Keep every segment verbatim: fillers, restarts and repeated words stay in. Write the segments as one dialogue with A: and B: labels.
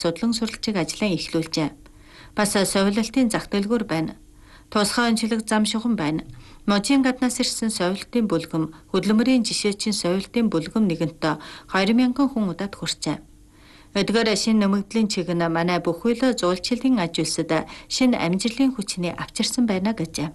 A: судлан суралцыг ажлаа эхлүүлжээ. Бас совилалтын зах дэлгүүр байна. Тусгай онцлог зам шугам байна. Можийн гаднаас ирсэн совилтын бүлгэм, хөдөлмөрийн жишээчин совилтын бүлгэм нэгэнтээ хоёр мянган хүн удаад хүрчээ. Эдгээр шинэ нэмэгдлийн чиг нь манай бүх үйл зуулчлалын аж үйлсэд шинэ амжилтын хүчний авчирсан байна гэжээ.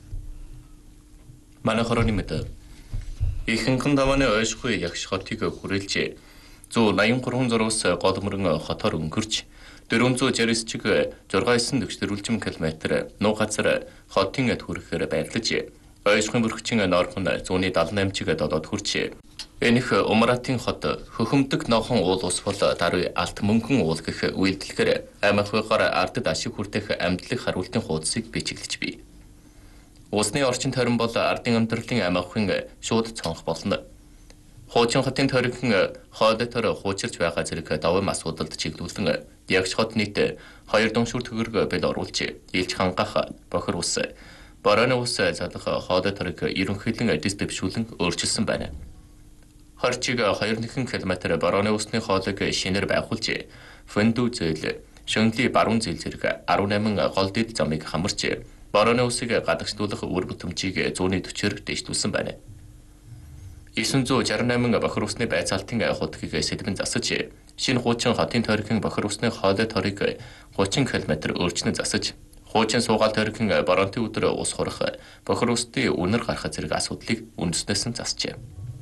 B: Манай хорооны мэд ихэнхэн давааны ойшгүй ягш хотыг хүрээлжээ. зуун найман гурван зургаас голмөрөн хотоор өнгөрч дөрвөн зуун шестьдесят чиг зургаасан төгсдөрүүлжим километр нуу газар хотын эд хүрэхээр байрлаж ойшгүй бүрхчин норхон зууны дадлан восемь чиг додоод хүрчээ. Энэх Умратын хот хөхөмдөг нохон уул ус бол даруй алт мөнгөн уул гэх үйлдэлгээр аймаггаар ардд ашиг хүртэх амьдлах харуултын хуудсыг бичиглэж бий. Усны орчин тойрон бол ардын амьдралын аймагын шууд цонх болно. Хуучин хотын тойрон хоолойтой хуучирч байгаа зэрэг давам асуудалд чиглүүлэн ягш хот нийт хоёр дуншуур төгрөг бэл оруулж илж хангах бохир ус, борооны ус залах хоолойторыг ерөнхийдэн дистрибьшүүлэн өөрчилсөн байна. Хорчиг хоёр нэгэн километр борооны усны хоолойг шинээр байгуулж, фэнду зээл, шөнлийн баруун зээл зэрэг десять гол дэд замыг хамарч, борооны усыг гадагшлуулах үр бүтэмжийг зууны forty-оор дэвшүүлсэн байна. девять шестьдесят eight бохир усны байцаалтын хутгийг сэдвэн засаж, шинэ хуучин хотын тойргийн бохир усны хоолой торыг thirty километр өөрчлөн засаж, хуучин суугаал тойргийн боронтын өдөр ус хурах, бохир усны үнэр гарах зэрэг асуудлыг үндэснээс нь засжээ.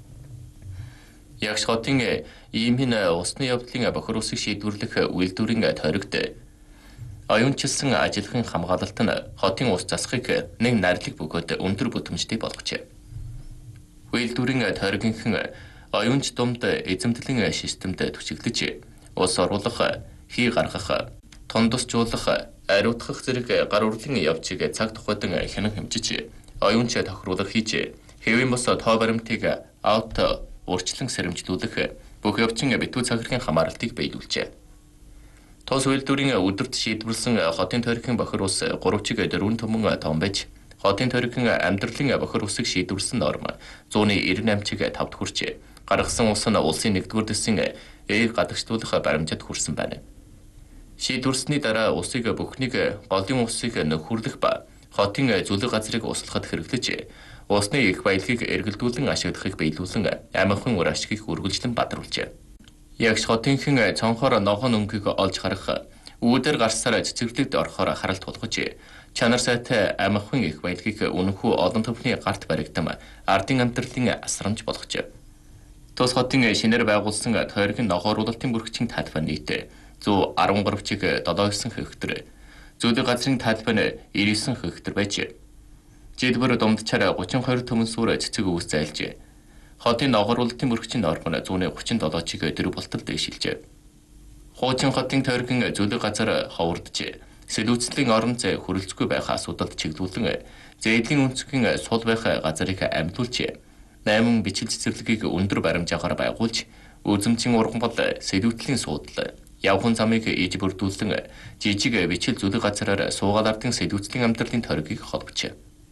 B: Ягш хотын ийм усны явдлын бохир усыг шийдвэрлэх үйлдвэрийн тойрогт оюунчилсан ажиллахын хамгаалалт нь хотын ус засахыг нэг найрлаг бөгөөд өндөр бүтэмжтэй болгожээ. Үйлдвэрийн тойргийнхэн оюунч думд эзэмдлийн системд төчиглэж, ус оруулах, хий гаргах, тундасжуулах, ариутгах зэрэг гар урлын явцыг цаг тухайдан хянан хэмжиж, оюунч тохируулах хийж, хэвийн бос тоо баримтыг аут урьдчилан сэрэмжлүүлэх бүх явцын битүү цагиргийн хамааралтыг биелүүлжээ. Тус үйлдвэрийн өдөрт шийдвэрлсэн хотын тойргийн бохир ус three чиг four түмэн том байж, хотын тойргийн амьдралын бохир усыг шийдвэрлсэн норм one ninety-eight чиг five хүрч, гаргасан ус нь улсын нэгдүгээр дэсийн ээг гадагшлуулах баримжаад хүрсэн байна. Шийдвэрлсэний дараа усыг бүхнийг голын усыг нөхөрлөх ба хотын зүлэг газрыг услахад хэрэглэж, усны их баялагийг эргэлдүүлэн ашиглахыг биелүүлэн аймагын үр ашгийг үргэлжлэн бадруулжээ. Ягш хотынхэн цонхоор ногоон өнгөийг олж харах, үүдээр гарсаар цэцэрлэгд орохоор харалт болгож, чанар сайтай аймагын их баялагийг үнэнхүү олон төвхний гарт баригдам ардын амьдралын асрамж болгожээ. Тус хотын шинээр байгуулсан тойргийн ногооруулалтын бүрхчин тайлбар нийт one thirteen чиг seventy-nine хектар, зүлэг газрын тайлбар ninety-nine хектар байж, жидбэр дундчаар thirty-two төмөн сүр цэцэг үүс зайлжээ. Хотын ногооруулалтын бүрхчин норм нь one thirty-seven чиг дөрв болтол дэвшилжээ. Хуучин хотын тойргийн зүлэг газар ховордж, сэлүүцлийн орон зай хүрэлцгүй байх асуудалд чиглүүлэн зээлийн өнцгийн сул байх газрыг амьдуулж, eight бичил цэцэрлэгийг өндөр баримжаагаар байгуулж, үзэмжийн урган бол сэлүүтлийн суудлал, явхан замыг иж бүрдүүлэн жижиг бичил зүлэг газраар суугаал ардын сэлүүцлийн амьдралын тойргийг холбожээ.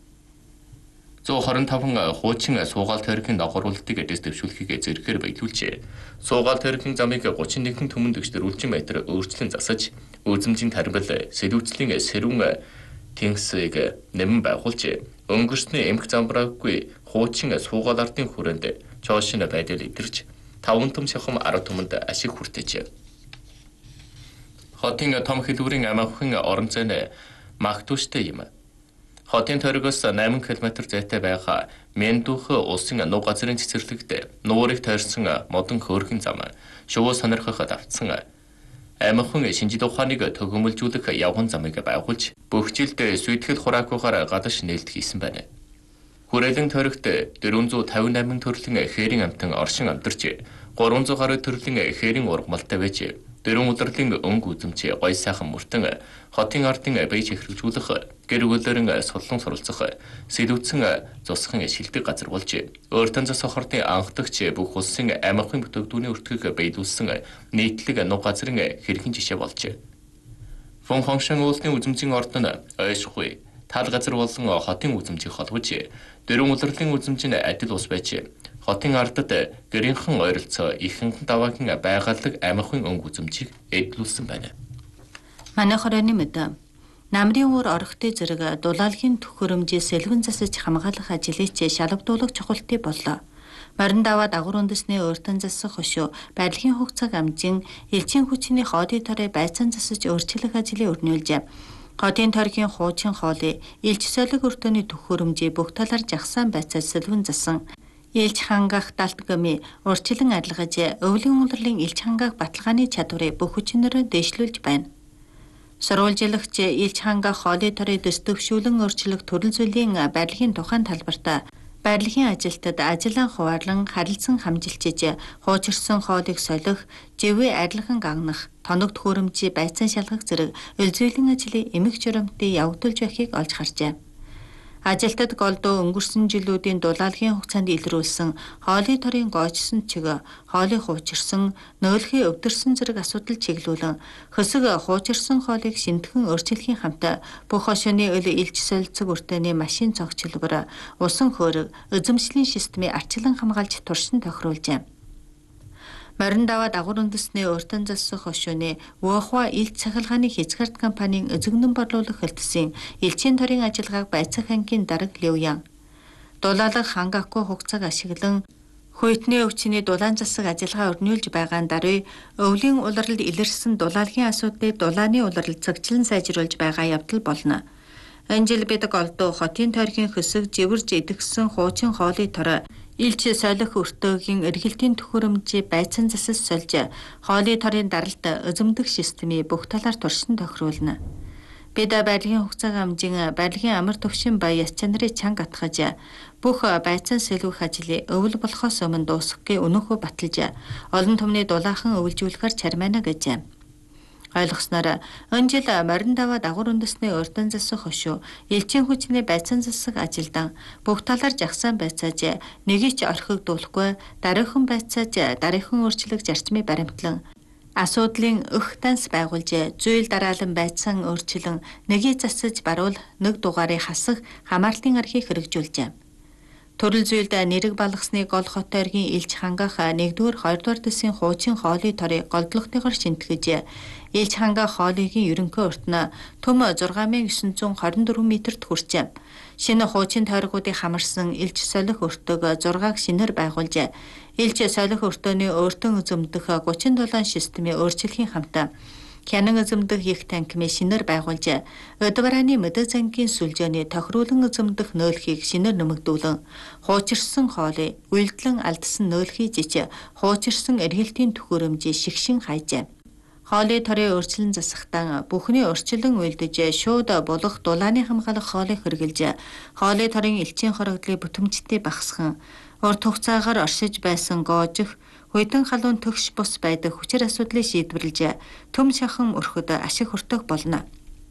B: one twenty-five хуучин суугаал тойргийн ногооруулалтыг дэвшүүлэхийг зэрэгээр биелүүлжээ. Суугаал тойргийн замыг thirty-one түмэн дэвшүүлж метр өөрчлөн засаж, үзэмжийн тарбил сэлүүцлийн сэрүүн тэнгисийг нэмэн байгуулж, өнгөрсний эмх замбраагүй хуучин суугаал ардын хүрээнд чоошин байдал идэрч, five том шахам ten түмэнд ашиг хүртээжээ. Хотын том хэлбэрийн аймагын орон зай нь магтууштай юм. Хотын тойрогоос eight километр зайтай байгаа Мэндүх улсын нуу газрын цэцэрлэгт нуурыг тойрсон модон хөөрхөн зам, шувуу сонирхох давтсан аймагын шинжлэх ухааныг төгөөмөлжүүлэх явган замыг байгуулж, бүх жилд сүйтгэл хураакуугаар гадаж нээлт хийсэн байна. Хүрээлэн тойрогт four fifty-eight төрлийн хээрийн амтан оршин амьдарч, three hundred гаруй төрлийн хээрийн ургамалтай байж, дөрвөн удирлын өнгө үзэмж гой сайхан мөртөн хотын ардын бэж хэрэгжүүлэх, гэр бүлэрэн суллан суралцах, сэлүүцэн зусхын шилдэг газар болж, өөртөө зас хортын анхдагч бүх улсын аймагын бүтээгдүүний өртгийг биелүүлсэн нийтлэг нуг газрын хэрхэн жишээ болж. Фон Хоншин уулсны үзэмжийн орд нь ойшгүй, Тал газар болон хотын үзмжийг холбож, дөрвөн улирлын үзмж нь адил ус байж, хотын ардад гэрийнхэн ойролцоо ихэнх даваагийн байгалаг амихын өнгө үзмжийг эдлүүлсэн байна.
A: Манай хорооны мэд намрын уур орохтой зэрэг дулаалгийн төхөөрөмжийг сэлгэн засаж хамгаалах ажлыг шалгадуулах чухалтай боллоо. Морин даваа дагуур үндэсний өөртөн засах хошуу барилгын хугацааг амжин элчин хүчний хоодын торыг байцаан засаж өөрчлөх ажлыг өрнүүлжээ. Хотын торгийн хуучин хоолой элч солих өртөөний төхөөрөмжийг бүх талаар жагсаан байцааж сэлгэн засан. Элч хангах далт гэмий урчлан арилгаж өвлийн улирлын элч хангах баталгааны чадварыг бүх хүчнээр дэвшлүүлж байна. Сурвалжлагч элч хангах хоолой торыг дэвшүүлэн өөрчлөх төрөл зүйлийн барилгын тухайн талбарт барилгын ажилтад ажлаа хуваарлан харилцан хамжилчиж хуучирсан хоолыг солих, живээ арилгахан гагнах, тоног төхөөрөмжийг байцаан шалгах зэрэг өлзөөлөн ажлыг эмх журамтай явагдуулж байхыг олж харжээ. Ажилтад голдуу өнгөрсөн жилүүдийн дулаалгийн хугацаанд илрүүлсэн хоолой торын гоочсон чиг, хоолыг хуучирсан, нөөлхий өвдөрсөн зэрэг асуудал чиглүүлэн хөсөг хуучирсан хоолыг шинтгэн өөрчлөхийн хамт бүх хошооны өл элч солилцог өртөөний машин цогцлогоор усан хөөрөг, эзэмшлийн системийг арчлан хамгаалж туршин тохируулжээ. Морин даваа дагуур үндэсний өөртөн засах хошууны Уохва элч цахилгааны хязгаарт компанийн özөгнөн борлуулах хэлтсийн элчийн торын ажиллагааг байцаах ангийн дарга Левян дулаалга хангахгүй хугацааг ашиглан хуйтны өвчний дулаан засаг ажиллагаа өрнүүлж байгаа даруй өвлийн улиралд илэрсэн дулаалгийн асуудлыг дулааны улирал цагчлан сайжруулж байгаа явдал болно. Энэ жил бид голдуу хотын тойргийн хөсөг живэрж идэгсэн хуучин хоолой тороо элч солих өртөөгийн эргэлтийн төхөөрөмжийг байцаан засаж сольж хоолой торын даралт özөмдөх системийг бүх талаар туршин тохируулна. Бид барилгын хугацааг амжин барилгын амар төвшин ба яс чанарыг чанга атгаж бүх байцаан сэлгэх ажлыг өвөл болохоос өмнө дуусгахыг өнөөхөө баталж олон түмний дулаахан өвлжүүлэхээр чармайна гэж. Ойлгосноор энэ жил морин даваа дагуур үндэсний өөртөн засах хошуу элчин хүчний байцаан засах ажилдан бүх талаар жагсаан байцааж нэгийг ч орхигдуулахгүй дараахан байцааж дараахан өөрчлөх зарчмыг баримтлан асуудлын өх данс байгуулж зүйл дараалан байцаан өөрчлөн нэгийг засаж баруул нэг дугаарыг хасах хамаарлын архийг хэрэгжүүлжээ. Төрөл зүйлд нэрэг балгасны гол хот ойргийн элч хангах нэгдүгээр хоёрдугаар дэсийн хуучин хоолой торыг голдлогтойгоор шинтгэж элч хангах хоолойгийн ерөнхий урт нь төм зургаан мянган есөн зуун хорин дөрвөн метрт хүрчээ. Шинэ хуучин тойргуудыг хамарсан элч солих өртөөг зургааг шинээр байгуулж элч солих өртөөний өөртөө özөмдөх гучин дулаан системийг өөрчлөхийн хамт Хянан özөмдөх их танкны шинээр байгуулж Өдвараны мэдээ зангийн сүлжээний тохируулан özөмдөх нөөлхийг шинээр нэмэгдүүлэн хуучирсан хоолой, үйлдэлэн алдсан нөөлхий жиж хуучирсан эргэлтийн төхөөрөмжийг шигшин хайжээ. Хоолой торын өөрчлөн засахтаа бүхний өрчлөн үйлдэж шууд болох дулааны хамгаалах хоолыг хэрэгжилж хоолой торын элчийн хорогдлыг бүтэмжтэй багасхан урт хугацаагаар оршиж байсан гоожих Хуйдан халуун төгш бус байдаг хүчээр асуудлыг шийдвэрлэж төм шахан өрхөд ашиг хүртэх болно.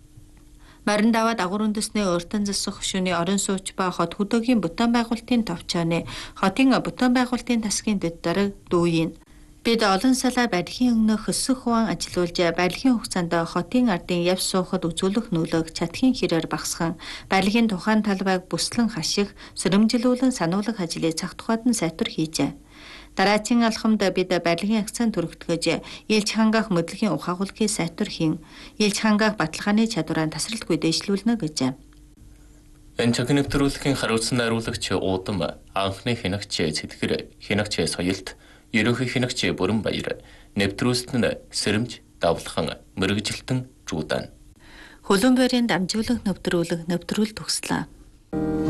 A: Морин даваа дагуур үндэсний өөртөн засах хошууны орон сууч ба хот хөдөөгийн бүтээн байгуулалтын товчооны хотын бүтээн байгуулалтын тасгийн дэд дарга дүүийн бид олон салаа барилгын өмнө хөсөх хуваан ажилуулж барилгын хугацаанд хотын ардын явж суухад үзүүлэх нөлөөг чатхийн хэрээр багасхан барилгын тухайн талбайг бүслэн хаших, сөрөмжилүүлэн сануулгах ажлыг цаг тухайд нь сайтар хийжээ. Дараачийн алхамд бид барилгын акцент төрөгдгөж элч хангах мэдлэгийн ухаагуулгыг сайтар хийн, элч хангах баталгааны чадвараа тасралтгүй дэвшлүүлнэ гэж.
B: Энэ чиг нэвтрүүлгийн хариуцсан найруулагч Уудам, анхны хянагч Цэтгэр, хянагч Соёлт, ерөнхий хянагч Бүрэн Баяр, нэвтрүүлсэн нь Сэрэмж, Давлхан, Мэргэжилтэн, Жуудан.
A: Хөлөн байрын дамжуулах нэвтрүүлэг нэвтрүүл төгслөө.